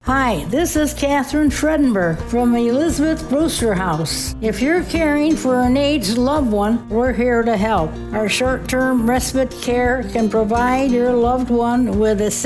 Hi, this is Catherine Fredenberg from Elizabeth Brewster House. If you're caring for an aged loved one, we're here to help. Our short-term respite care can provide your loved one with a